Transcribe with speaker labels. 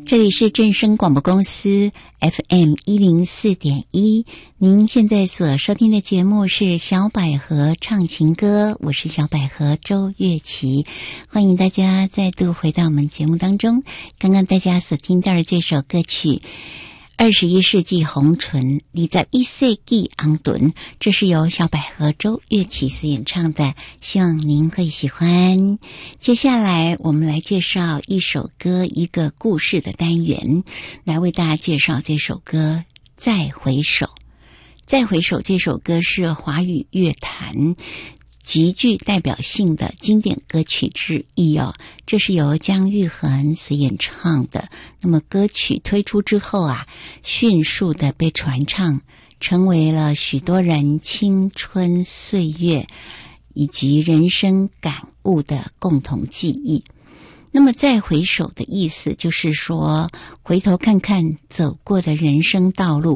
Speaker 1: 这里是正声广播公司 FM104.1，您现在所收听的节目是小百合唱情歌，我是小百合周月琪，欢迎大家再度回到我们节目当中。刚刚大家所听到的这首歌曲21世纪红唇21世纪红唇，这是由小百合周月琪所演唱的，希望您会喜欢。接下来我们来介绍一首歌，一个故事的单元，来为大家介绍这首歌《再回首》。《再回首》这首歌是华语乐坛极具代表性的经典歌曲之一哦，这是由姜育恒所演唱的。那么歌曲推出之后啊，迅速的被传唱，成为了许多人青春岁月以及人生感悟的共同记忆。那么再回首的意思就是说，回头看看走过的人生道路，